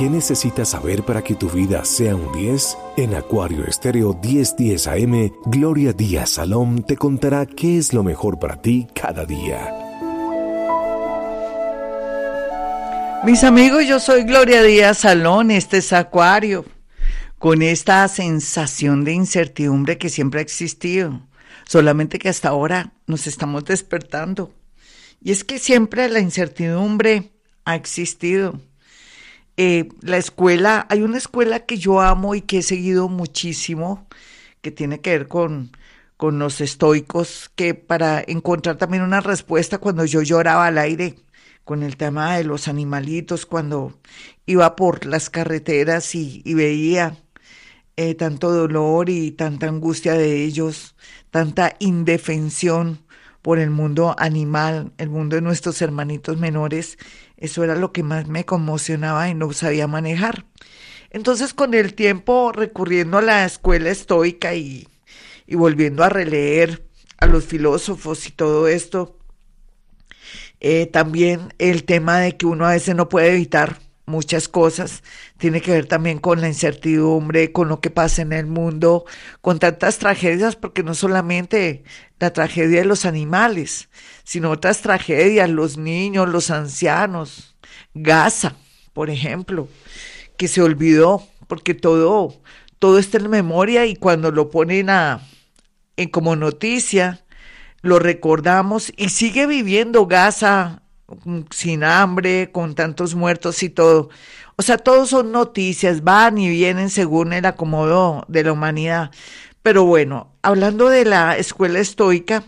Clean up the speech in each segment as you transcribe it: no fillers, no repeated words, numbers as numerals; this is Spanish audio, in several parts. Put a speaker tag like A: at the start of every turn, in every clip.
A: ¿Qué necesitas saber para que tu vida sea un 10? En Acuario Estéreo 1010 AM, Gloria Díaz Salón te contará qué es lo mejor para ti cada día.
B: Mis amigos, yo soy Gloria Díaz Salón, este es Acuario, con esta sensación de incertidumbre que siempre ha existido, solamente que hasta ahora nos estamos despertando. Y es que siempre la incertidumbre ha existido. La escuela, hay una escuela que yo amo y que he seguido muchísimo, que tiene que ver con los estoicos, que para encontrar también una respuesta cuando yo lloraba al aire, con el tema de los animalitos, cuando iba por las carreteras y veía tanto dolor y tanta angustia de ellos, tanta indefensión por el mundo animal, el mundo de nuestros hermanitos menores. Eso era lo que más me conmocionaba y no sabía manejar. Entonces, con el tiempo, recurriendo a la escuela estoica y volviendo a releer a los filósofos y todo esto, también el tema de que uno a veces no puede evitar muchas cosas, tiene que ver también con la incertidumbre, con lo que pasa en el mundo, con tantas tragedias, porque no solamente la tragedia de los animales, sino otras tragedias, los niños, los ancianos, Gaza, por ejemplo, que se olvidó, porque todo está en memoria y cuando lo ponen como noticia, lo recordamos y sigue viviendo Gaza sin hambre, con tantos muertos y todo. O sea, todos son noticias, van y vienen según el acomodo de la humanidad. Pero bueno, hablando de la escuela estoica,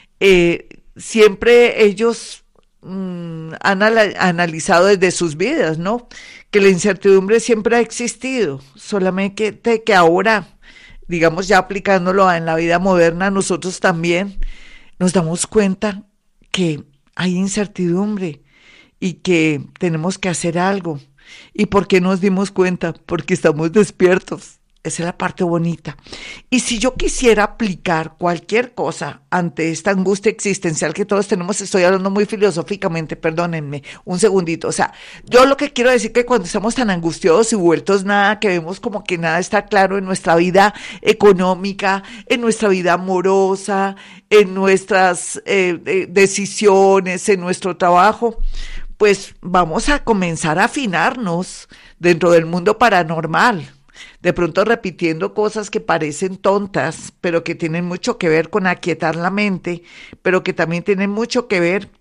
B: siempre ellos han analizado desde sus vidas, ¿no? Que la incertidumbre siempre ha existido, solamente que ahora, digamos ya aplicándolo en la vida moderna, nosotros también nos damos cuenta que hay incertidumbre y que tenemos que hacer algo. ¿Y por qué nos dimos cuenta? Porque estamos despiertos. Esa es la parte bonita. Y si yo quisiera aplicar cualquier cosa ante esta angustia existencial que todos tenemos, estoy hablando muy filosóficamente, perdónenme, un segundito. O sea, yo lo que quiero decir que cuando estamos tan angustiados y vueltos nada, que vemos como que nada está claro en nuestra vida económica, en nuestra vida amorosa, en nuestras decisiones, en nuestro trabajo, pues vamos a comenzar a afinarnos dentro del mundo paranormal. De pronto repitiendo cosas que parecen tontas, pero que tienen mucho que ver con aquietar la mente, pero que también tienen mucho que ver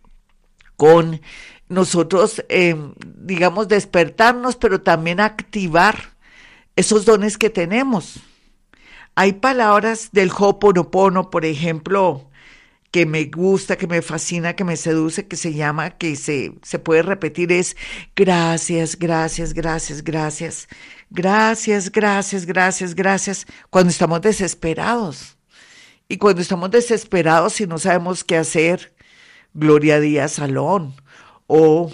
B: con nosotros, digamos, despertarnos, pero también activar esos dones que tenemos. Hay palabras del Ho'oponopono, por ejemplo, que me gusta, que me fascina, que me seduce, que se llama, que se puede repetir, es gracias, gracias, gracias, gracias. Gracias, gracias, gracias, gracias, cuando estamos desesperados. Y cuando estamos desesperados y no sabemos qué hacer, Gloria Díaz Salón, o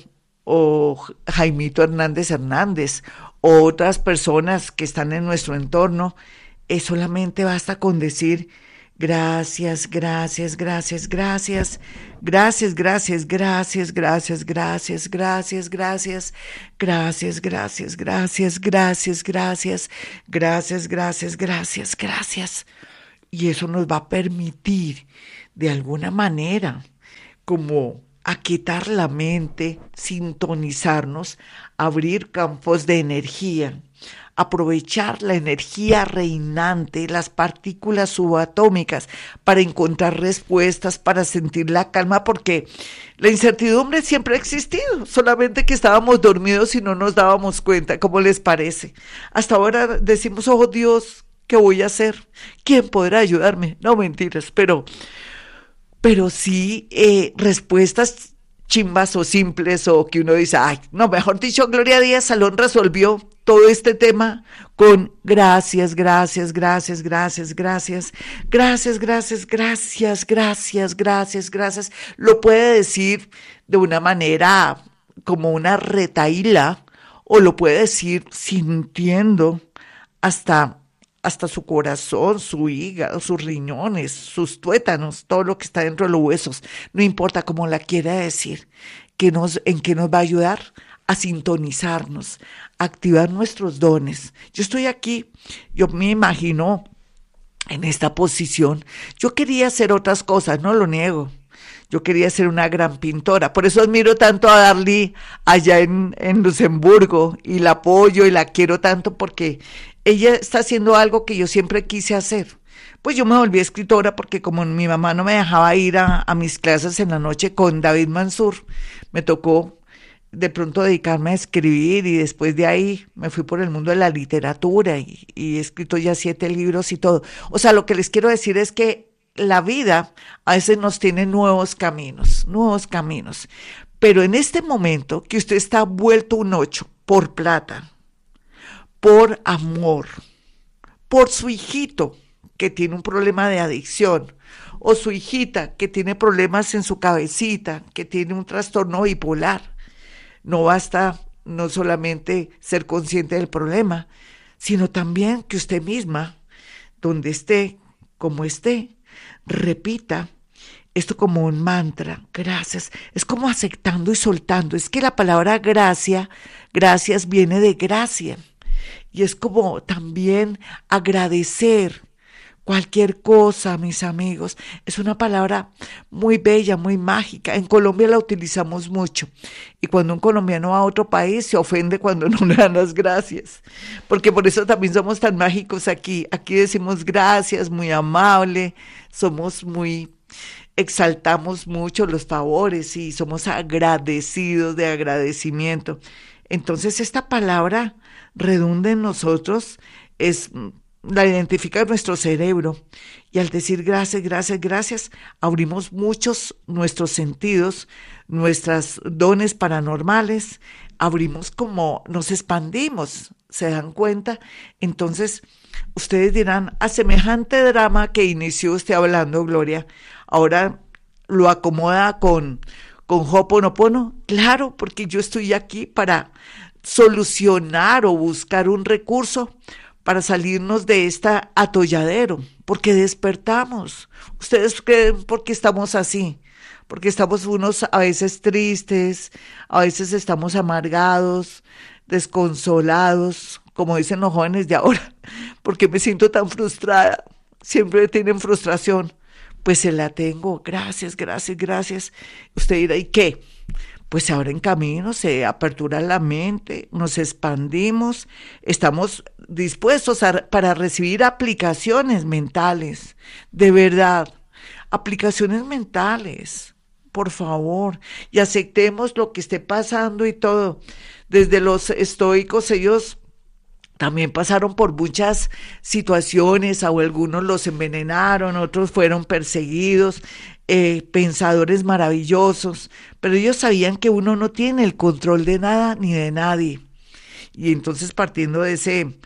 B: Jaimito Hernández Hernández, o otras personas que están en nuestro entorno, solamente basta con decir gracias, gracias, gracias, gracias, gracias, gracias, gracias, gracias, gracias, gracias, gracias, gracias, gracias, gracias, gracias, gracias, gracias, gracias, gracias, gracias. Y eso nos va a permitir, de alguna manera, como aquietar la mente, sintonizarnos, abrir campos de energía, aprovechar la energía reinante, las partículas subatómicas para encontrar respuestas, para sentir la calma, porque la incertidumbre siempre ha existido, solamente que estábamos dormidos y no nos dábamos cuenta. ¿Cómo les parece? Hasta ahora decimos, oh Dios, ¿qué voy a hacer? ¿Quién podrá ayudarme? No, mentiras, pero sí respuestas chimbas o simples, o que uno dice, ay, no, mejor dicho, Gloria Díaz Salón resolvió todo este tema con gracias, gracias, gracias, gracias, gracias, gracias, gracias, gracias, gracias, gracias, gracias. Lo puede decir de una manera como una retahíla, o lo puede decir sintiendo hasta su corazón, su hígado, sus riñones, sus tuétanos, todo lo que está dentro de los huesos, no importa cómo la quiera decir, en qué nos va a ayudar a sintonizarnos, a activar nuestros dones. Yo estoy aquí, yo me imagino en esta posición. Yo quería hacer otras cosas, no lo niego. Yo quería ser una gran pintora, por eso admiro tanto a Darly allá en Luxemburgo y la apoyo y la quiero tanto porque ella está haciendo algo que yo siempre quise hacer. Pues yo me volví escritora porque como mi mamá no me dejaba ir a mis clases en la noche con David Mansur, me tocó de pronto dedicarme a escribir y después de ahí me fui por el mundo de la literatura y he escrito ya 7 libros y todo. O sea, lo que les quiero decir es que la vida a veces nos tiene nuevos caminos, pero en este momento que usted está vuelto un 8 por plata, por amor, por su hijito que tiene un problema de adicción, o su hijita que tiene problemas en su cabecita, que tiene un trastorno bipolar, no basta no solamente ser consciente del problema, sino también que usted misma, donde esté, como esté, repita esto como un mantra, gracias, es como aceptando y soltando, es que la palabra gracias viene de gracia, y es como también agradecer cualquier cosa, mis amigos, es una palabra muy bella, muy mágica, en Colombia la utilizamos mucho, y cuando un colombiano va a otro país se ofende cuando no le dan las gracias, porque por eso también somos tan mágicos aquí decimos gracias, muy amable, exaltamos mucho los favores y somos agradecidos de agradecimiento. Entonces esta palabra redunda en nosotros, la identifica nuestro cerebro y al decir gracias, abrimos muchos nuestros sentidos, nuestros dones paranormales, abrimos como nos expandimos, ¿se dan cuenta? Entonces, ustedes dirán, a semejante drama que inició usted hablando, Gloria, ahora lo acomoda con Ho'oponopono. Claro, porque yo estoy aquí para solucionar o buscar un recurso para salirnos de este atolladero, porque despertamos. ¿Ustedes creen por qué estamos así? Porque estamos unos a veces tristes, a veces estamos amargados, desconsolados, como dicen los jóvenes de ahora, porque me siento tan frustrada, siempre tienen frustración, pues se la tengo, gracias. Usted dirá, ¿y qué? Pues se abren caminos, se apertura la mente, nos expandimos, estamos dispuestos para recibir aplicaciones mentales, de verdad, aplicaciones mentales, por favor, y aceptemos lo que esté pasando y todo. Desde los estoicos, ellos también pasaron por muchas situaciones, o algunos los envenenaron, otros fueron perseguidos, pensadores maravillosos, pero ellos sabían que uno no tiene el control de nada ni de nadie. Y entonces partiendo de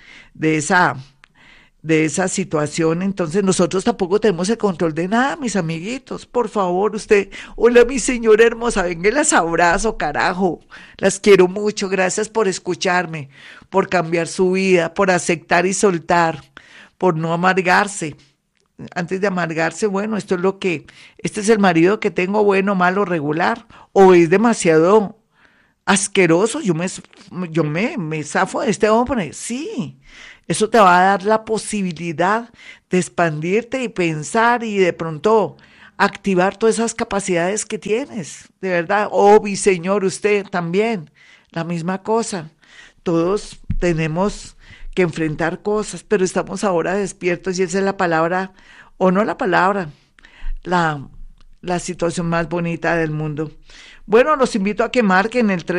B: esa situación, entonces nosotros tampoco tenemos el control de nada, mis amiguitos, por favor, usted, hola mi señora hermosa, venga, las abrazo, carajo, las quiero mucho, gracias por escucharme, por cambiar su vida, por aceptar y soltar, por no amargarse. Antes de amargarse, bueno, este es el marido que tengo, bueno, malo, regular, o es demasiado asqueroso, yo me zafo de este hombre, sí, eso te va a dar la posibilidad de expandirte y pensar y de pronto activar todas esas capacidades que tienes, de verdad, mi señor, usted también, la misma cosa, todos tenemos que enfrentar cosas, pero estamos ahora despiertos y esa es la palabra, o no la palabra, la situación más bonita del mundo. Bueno, los invito a que marquen el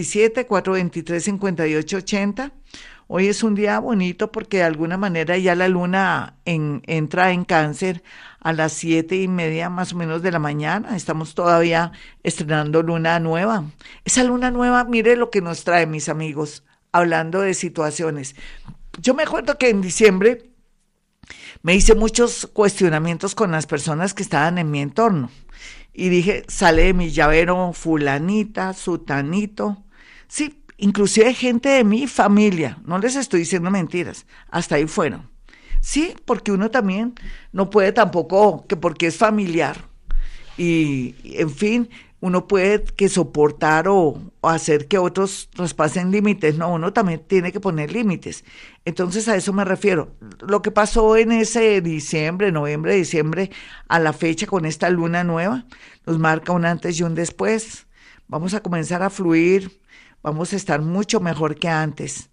B: 317-423-5880. Hoy es un día bonito porque de alguna manera ya la luna entra en Cáncer a las 7:30 más o menos de la mañana. Estamos todavía estrenando luna nueva. Esa luna nueva, mire lo que nos trae, mis amigos, hablando de situaciones. Yo me acuerdo que en diciembre me hice muchos cuestionamientos con las personas que estaban en mi entorno. Y dije, sale de mi llavero fulanita, sutanito. Sí, inclusive gente de mi familia, no les estoy diciendo mentiras, hasta ahí fueron. Sí, porque uno también no puede tampoco, que porque es familiar. Y, en fin, uno puede que soportar o hacer que otros traspasen límites, no, uno también tiene que poner límites. Entonces a eso me refiero. Lo que pasó en ese diciembre, noviembre, diciembre, a la fecha con esta luna nueva, nos marca un antes y un después. Vamos a comenzar a fluir, vamos a estar mucho mejor que antes.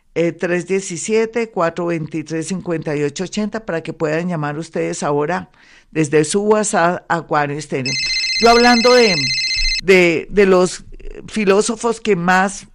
B: 317-423-5880 para que puedan llamar ustedes ahora desde su WhatsApp a Acuario Estéreo. Yo hablando de los filósofos que más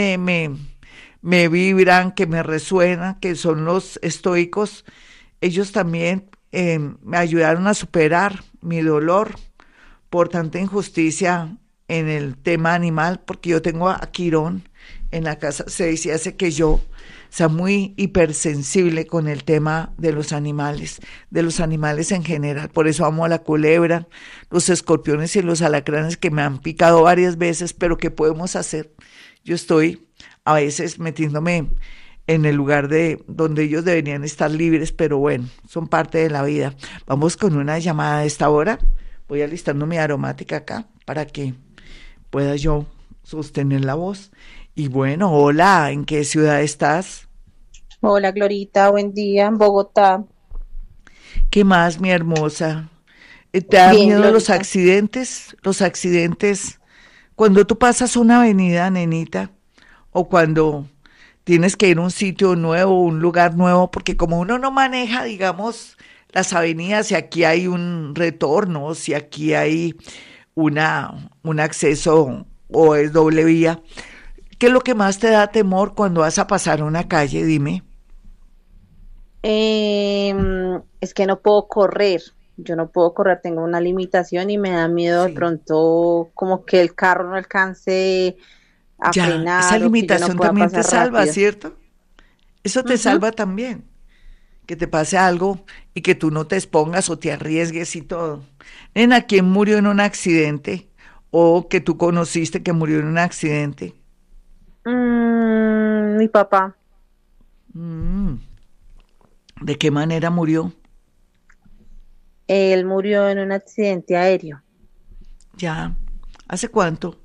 B: me vibran, que me resuenan, que son los estoicos, ellos también me ayudaron a superar mi dolor por tanta injusticia en el tema animal, porque yo tengo a Quirón en la casa 6 y hace que yo sea muy hipersensible con el tema de los animales en general. Por eso amo a la culebra, los escorpiones y los alacranes que me han picado varias veces, pero ¿qué podemos hacer? Yo estoy a veces metiéndome en el lugar de donde ellos deberían estar libres, pero bueno, son parte de la vida. Vamos con una llamada a esta hora. Voy alistando mi aromática acá para que pueda yo sostener la voz. Y bueno, hola, ¿en qué ciudad estás?
C: Hola, Glorita, buen día, en Bogotá.
B: ¿Qué más, mi hermosa? ¿Te da
C: Bien,
B: miedo los
C: Glorita.
B: accidentes? Los accidentes, cuando tú pasas una avenida, nenita, o cuando tienes que ir a un sitio nuevo, un lugar nuevo, porque como uno no maneja, digamos, las avenidas, si aquí hay un retorno, si aquí hay un acceso o es doble vía, ¿qué es lo que más te da temor cuando vas a pasar una calle? Dime.
C: Es que no puedo correr, yo no puedo correr, tengo una limitación y me da miedo de
B: Sí.
C: pronto como que el carro no alcance a
B: Ya, esa
C: frenar o que yo no
B: limitación
C: pueda
B: también te
C: pasar
B: salva,
C: rápido.
B: ¿cierto? Eso te
C: Ujú.
B: salva también, que te pase algo y que tú no te expongas o te arriesgues y todo. Nena, ¿quién murió en un accidente? O que tú conociste que murió en un accidente.
C: Mi papá,
B: Mm, ¿De qué manera murió?
C: él murió en un accidente aéreo
B: Ya, ¿hace cuánto?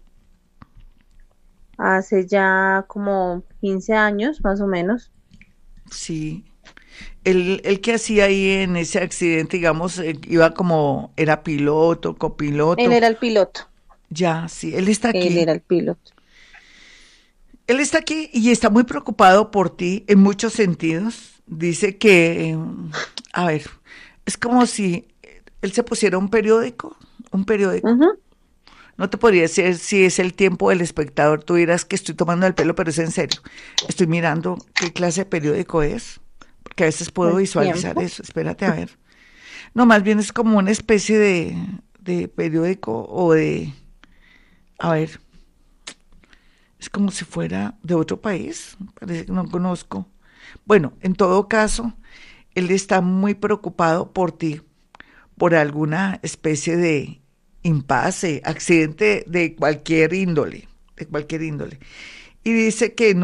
C: hace ya como 15 años más o menos.
B: Sí. El que hacía ahí en ese accidente, digamos, iba como, era piloto,
C: Él
B: copiloto.
C: era el piloto,
B: Ya, sí, él está
C: él
B: aquí.
C: era el piloto.
B: Él está aquí y está muy preocupado por ti en muchos sentidos. Dice que, a ver, es como si él se pusiera un periódico, un periódico.
C: Ujú.
B: No te podría decir si es el tiempo del espectador, tú dirás que estoy tomando el pelo, pero es en serio. Estoy mirando qué clase de periódico es, porque a veces puedo
C: El
B: visualizar
C: tiempo.
B: eso. Espérate a ver. No, más bien es como una especie de periódico o de, a ver, es como si fuera de otro país, parece que no conozco. Bueno, en todo caso, él está muy preocupado por ti, por alguna especie de impasse, accidente de cualquier índole. Y dice que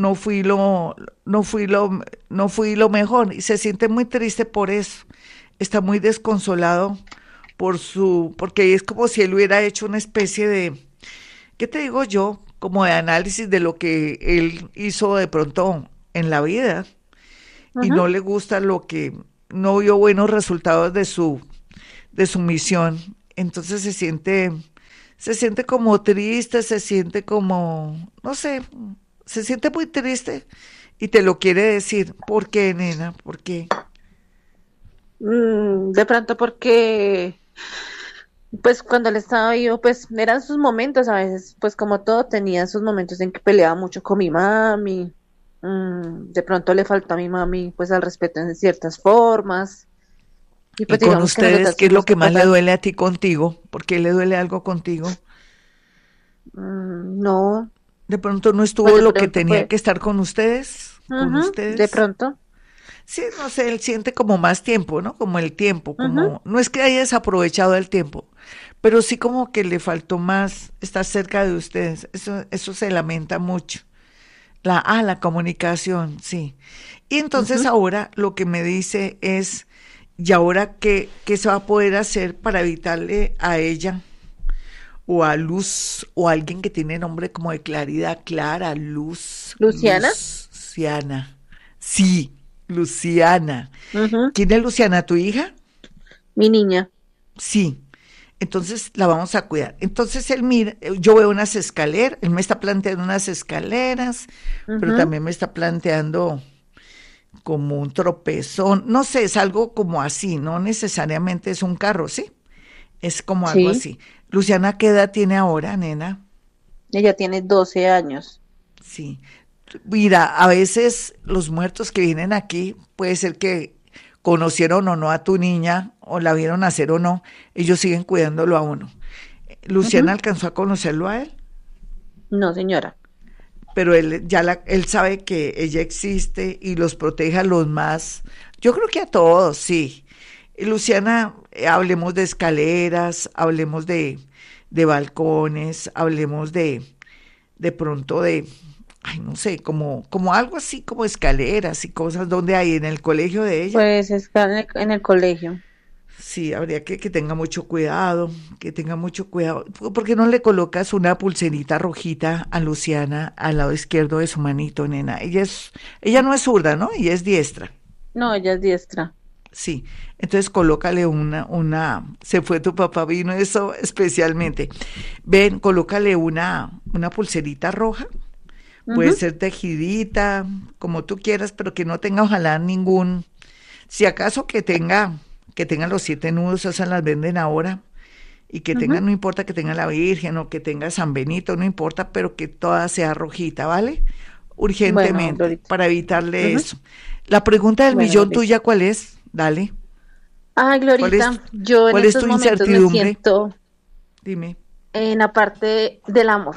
B: no fui lo mejor y se siente muy triste por eso. Está muy desconsolado porque es como si él hubiera hecho una especie de, ¿qué te digo yo? Como de análisis de lo que él hizo de pronto en la vida y
C: Ujú.
B: no le gusta no vio buenos resultados de su misión. Entonces se siente como triste, se siente como, no sé, se siente muy triste y te lo quiere decir. ¿Por qué, nena? ¿Por qué?
C: De pronto porque, pues cuando él estaba vivo, pues eran sus momentos a veces, pues como todo tenía sus momentos en que peleaba mucho con mi mami. De pronto le faltó a mi mami, pues al respeto en ciertas formas. Y
B: Y
C: pues
B: con
C: digamos que
B: ustedes,
C: nosotras
B: ¿qué es lo
C: fuimos
B: que más le
C: capaces.
B: duele a ti contigo? ¿Por qué le duele algo contigo?
C: No,
B: De pronto no
C: pues
B: estuvo
C: de
B: lo que
C: pronto
B: tenía
C: fue.
B: que estar con ustedes, con
C: De
B: ustedes.
C: pronto.
B: Sí, no sé, él siente como más tiempo, ¿no? Como el tiempo,
C: Ujú.
B: como, no es que haya desaprovechado el tiempo, pero sí como que le faltó más estar cerca de ustedes. Eso se lamenta mucho. La comunicación, sí. Y entonces
C: Ujú.
B: ahora lo que me dice es, ¿y ahora qué se va a poder hacer para evitarle a ella o a Luz, o a alguien que tiene nombre como de claridad, Clara, Luz,
C: Luciana.
B: Luciana. Sí, Luciana.
C: Ujú.
B: ¿Quién es Luciana, tu hija?
C: Mi niña.
B: Sí. Entonces la vamos a cuidar. Entonces él mira, yo veo unas escaleras, él me está planteando unas escaleras, pero
C: Ujú.
B: también me está planteando como un tropezón, no sé, es algo como así, no necesariamente es un carro, ¿sí? Es como algo
C: Sí,
B: así. Luciana, ¿qué edad tiene ahora, nena?
C: ella tiene 12 años.
B: Sí. Mira, a veces los muertos que vienen aquí, puede ser que conocieron o no a tu niña, o la vieron nacer o no, ellos siguen cuidándolo a uno. Luciana
C: Ujú.
B: alcanzó a conocerlo a él,
C: No, señora.
B: pero él sabe que ella existe y los protege a los más. Yo creo que a todos, sí. Luciana, hablemos de escaleras, hablemos de balcones, hablemos de pronto de, ay, no sé, como algo así como escaleras y cosas donde hay en el colegio de ella.
C: Pues está en el colegio.
B: Sí, habría que tenga mucho cuidado, que tenga mucho cuidado. ¿Por qué no le colocas una pulserita rojita a Luciana al lado izquierdo de su manito, nena? Ella no es zurda, ¿no? Ella es diestra.
C: No, ella es diestra.
B: Sí. Entonces colócale se fue tu papá, vino eso especialmente. Ven, colócale una pulserita roja. Puede
C: Ujú.
B: ser tejidita, como tú quieras, pero que no tenga ojalá ningún, si acaso que tenga los 7 nudos, esas las venden ahora, y que tenga,
C: Ujú.
B: no importa que tenga la Virgen o que tenga San Benito, no importa, pero que toda sea rojita, ¿vale?
C: Bueno,
B: Urgentemente,
C: Glorita.
B: para evitarle
C: Ujú.
B: eso. La pregunta del
C: Bueno,
B: millón
C: Glorita.
B: tuya, ¿cuál es? Dale.
C: Ay,
B: ¿Cuál es,
C: Glorita, yo en
B: cuál es
C: estos
B: tu
C: momentos me
B: incertidumbre?
C: siento
B: Dime.
C: en la parte del amor.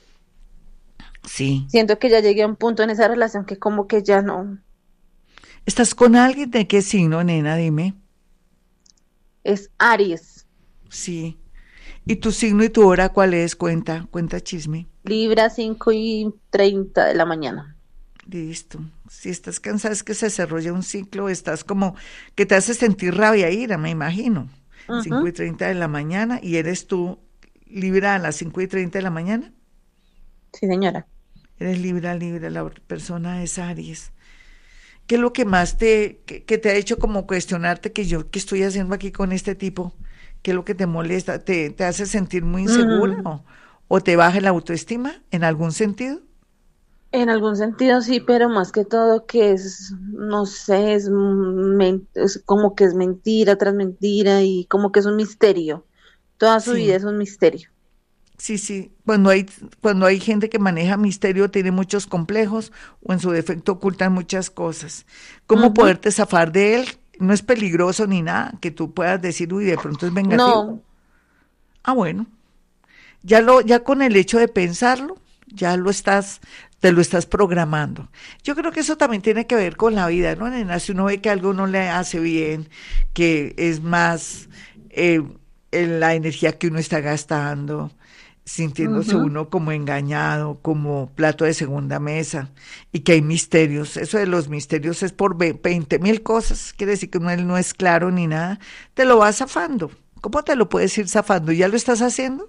B: Sí.
C: Siento que ya llegué a un punto en esa relación que como que ya no
B: ¿Estás con alguien de qué signo, nena? Dime.
C: es Aries,
B: Sí. ¿Y tu signo y tu hora cuál es? Cuenta chisme.
C: Libra 5:30 de la mañana.
B: Listo. Si estás cansada es que se desarrolla un ciclo, estás como que te hace sentir rabia, ira, me imagino. cinco
C: Ujú.
B: y 30 de la mañana y eres tú Libra a las 5:30 de la mañana.
C: Sí, señora.
B: Eres Libra, la otra persona es Aries. ¿Qué es lo que más que te ha hecho como cuestionarte que yo, qué estoy haciendo aquí con este tipo? ¿Qué es lo que te molesta? ¿Te hace sentir muy insegura
C: Mm,
B: o te baja la autoestima en algún sentido?
C: en algún sentido sí, pero más que todo que es, no sé, es como que es mentira tras mentira y como que es un misterio. Toda su vida
B: Sí,
C: es un misterio.
B: sí, sí. Cuando hay gente que maneja misterio, tiene muchos complejos o en su defecto ocultan muchas cosas. ¿Cómo
C: Ujú.
B: poderte zafar de él? No es peligroso ni nada, que tú puedas decir, uy, de pronto es vengativo.
C: No,
B: Ah, bueno. Ya con el hecho de pensarlo, te lo estás programando. Yo creo que eso también tiene que ver con la vida, ¿no, nena? Si uno ve que algo no le hace bien, que es más eh, en la energía que uno está gastando, sintiéndose
C: ujú.
B: uno como engañado, como plato de segunda mesa, y que hay misterios. Eso de los misterios es por 20.000 cosas, quiere decir que él no es claro ni nada, te lo vas zafando. ¿Cómo te lo puedes ir zafando? ¿Ya lo estás haciendo?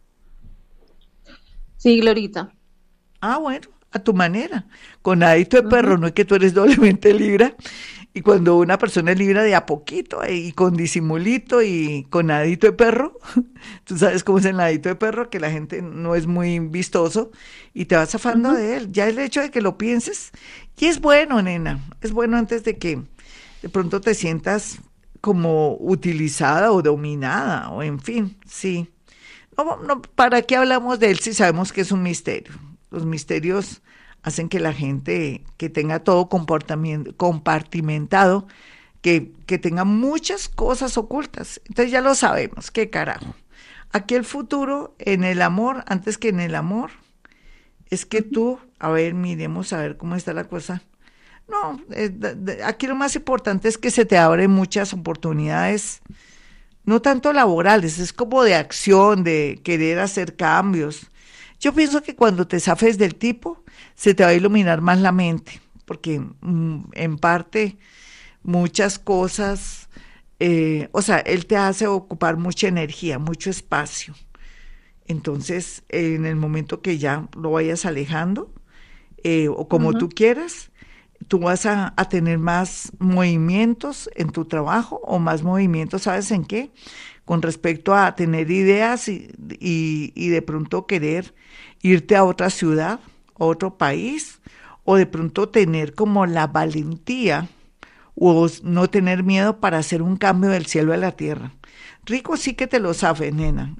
C: Sí, Glorita.
B: Ah, bueno, a tu manera. Con nadito de perro,
C: Ujú.
B: no es que tú eres doblemente libra. Y cuando una persona es libra de a poquito y con disimulito y con nadito de perro, tú sabes cómo es el nadito de perro, que la gente no es muy vistoso y te vas zafando
C: Ujú.
B: de él. Ya el hecho de que lo pienses, y es bueno, nena, es bueno antes de que de pronto te sientas como utilizada o dominada, o en fin, sí. No, no, ¿para qué hablamos de él si sabemos que es un misterio? Los misterios hacen que la gente que tenga todo compartimentado, que tenga muchas cosas ocultas. Entonces ya lo sabemos, qué carajo. Aquí el futuro en el amor, antes que en el amor, es que
C: Ujú.
B: tú, a ver, miremos a ver cómo está la cosa. No, aquí lo más importante es que se te abren muchas oportunidades no tanto laborales, es como de acción, de querer hacer cambios. Yo pienso que cuando te zafes del tipo, se te va a iluminar más la mente, porque en parte muchas cosas, o sea, él te hace ocupar mucha energía, mucho espacio. Entonces, en el momento que ya lo vayas alejando, o como
C: Ujú.
B: tú quieras, tú vas a tener más movimientos en tu trabajo o más movimientos, ¿sabes en qué? Con respecto a tener ideas y de pronto querer irte a otra ciudad, a otro país, o de pronto tener como la valentía o no tener miedo para hacer un cambio del cielo a la tierra. Rico sí que te lo sabe, nena.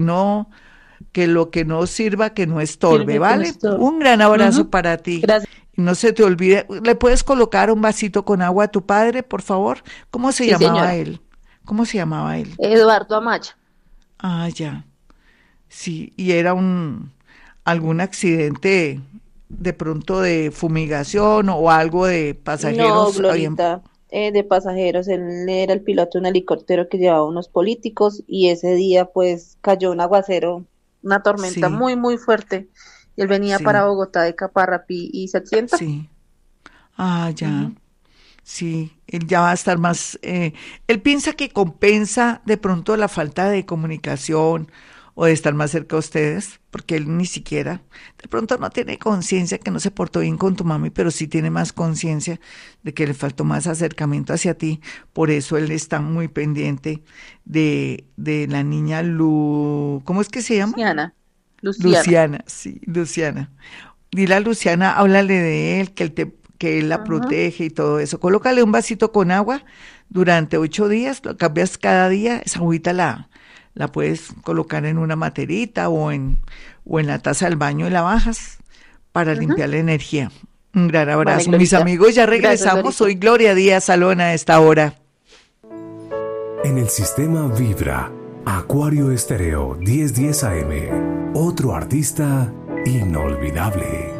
B: Lo que no sirva, que no estorbe,
C: Sirve que no
B: ¿vale?
C: estorbe.
B: Un gran abrazo
C: Ujú.
B: para ti.
C: Gracias.
B: Y no se te olvide, ¿le puedes colocar un vasito con agua a tu padre, por favor? ¿Cómo se
C: Sí,
B: llamaba
C: señora.
B: él? ¿Cómo se llamaba él?
C: Eduardo Amaya.
B: Ah, ya. Sí, y era algún accidente de pronto de fumigación o algo de
C: No,
B: pasajeros habían.
C: Glorita, de pasajeros. Él era el piloto de un helicóptero que llevaba unos políticos y ese día pues cayó un aguacero, una tormenta
B: Sí,
C: muy, muy fuerte. Y él venía para
B: sí,
C: Bogotá de Caparrapi y se accidentó.
B: sí. Ah, ya.
C: Ujú.
B: Sí, él ya va a estar más, él piensa que compensa de pronto la falta de comunicación o de estar más cerca a ustedes, porque él ni siquiera, de pronto no tiene conciencia que no se portó bien con tu mami, pero sí tiene más conciencia de que le faltó más acercamiento hacia ti, por eso él está muy pendiente de la niña ¿cómo es que se llama?
C: Luciana, Luciana.
B: Luciana, sí, Luciana. Dile a Luciana, háblale de él, que él la
C: Ujú.
B: protege y todo eso. Colócale un vasito con agua durante 8 días, lo cambias cada día, esa agüita la puedes colocar en una materita o en la taza del baño y la bajas para
C: Ujú.
B: limpiar la energía. Un gran
C: Vale,
B: abrazo. Mis
C: Glorita.
B: amigos, ya
C: Gracias,
B: regresamos.
C: Glorita.
B: Soy Gloria Díaz Salón a esta hora.
A: En el sistema Vibra, Acuario Estéreo 1010 AM. Otro artista inolvidable.